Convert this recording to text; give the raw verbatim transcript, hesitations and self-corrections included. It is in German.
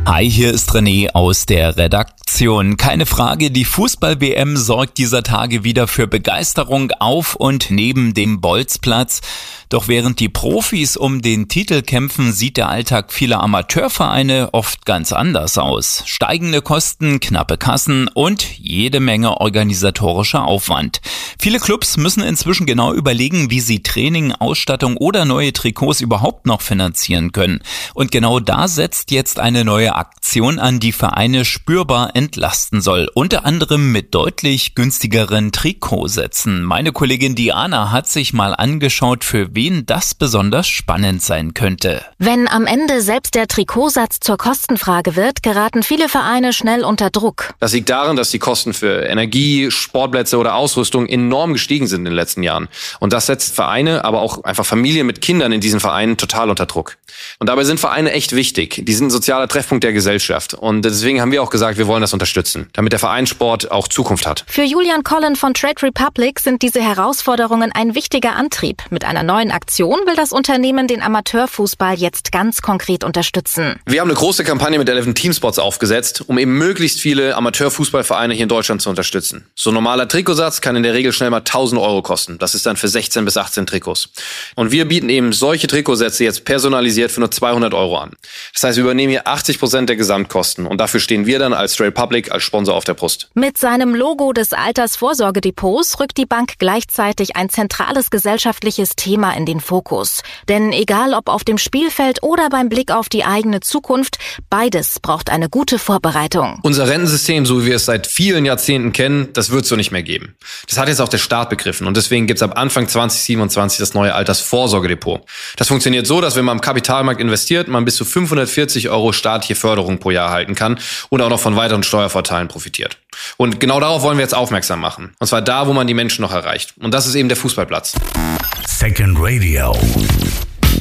Hi, hier ist René aus der Redaktion. Keine Frage, die Fußball-W M sorgt dieser Tage wieder für Begeisterung auf und neben dem Bolzplatz. Doch während die Profis um den Titel kämpfen, sieht der Alltag vieler Amateurvereine oft ganz anders aus. Steigende Kosten, knappe Kassen und jede Menge organisatorischer Aufwand. Viele Clubs müssen inzwischen genau überlegen, wie sie Training, Ausstattung oder neue Trikots überhaupt noch finanzieren können. Und genau da setzt jetzt eine neue Aktion an, die Vereine spürbar entlasten soll. Unter anderem mit deutlich günstigeren Trikotsätzen. Meine Kollegin Diana hat sich mal angeschaut, für wen das besonders spannend sein könnte. Wenn am Ende selbst der Trikotsatz zur Kostenfrage wird, geraten viele Vereine schnell unter Druck. Das liegt daran, dass die Kosten für Energie, Sportplätze oder Ausrüstung enorm gestiegen sind in den letzten Jahren. Und das setzt Vereine, aber auch einfach Familien mit Kindern in diesen Vereinen total unter Druck. Und dabei sind Vereine echt wichtig. Die sind ein sozialer Treffpunkt der Gesellschaft. Und deswegen haben wir auch gesagt, wir wollen das unterstützen, damit der Vereinssport auch Zukunft hat. Für Julian Collin von Trade Republic sind diese Herausforderungen ein wichtiger Antrieb. Mit einer neuen Aktion will das Unternehmen den Amateurfußball jetzt ganz konkret unterstützen. Wir haben eine große Kampagne mit elf Teamspots aufgesetzt, um eben möglichst viele Amateurfußballvereine hier in Deutschland zu unterstützen. So ein normaler Trikotsatz kann in der Regel schnell mal tausend Euro kosten. Das ist dann für sechzehn bis achtzehn Trikots. Und wir bieten eben solche Trikotsätze jetzt personalisiert für nur zweihundert Euro an. Das heißt, wir übernehmen hier achtzig Prozent der Gesamtkosten und dafür stehen wir dann als Trade Republic als Sponsor auf der Brust. Mit seinem Logo des Altersvorsorgedepots rückt die Bank gleichzeitig ein zentrales gesellschaftliches Thema in den Fokus. Denn egal ob auf dem Spielfeld oder beim Blick auf die eigene Zukunft, beides braucht eine gute Vorbereitung. Unser Rentensystem, so wie wir es seit vielen Jahrzehnten kennen, das wird es so nicht mehr geben. Das hat jetzt auch der Staat begriffen und deswegen gibt es ab Anfang zwanzig siebenundzwanzig das neue Altersvorsorgedepot. Das funktioniert so, dass wenn man im Kapitalmarkt investiert, man bis zu fünfhundertvierzig Euro staatliche Förderung pro Jahr erhalten kann und auch noch von weiteren Steuervorteilen profitiert. Und genau darauf wollen wir jetzt aufmerksam machen. Und zwar da, wo man die Menschen noch erreicht. Und das ist eben der Fußballplatz. Second Radio.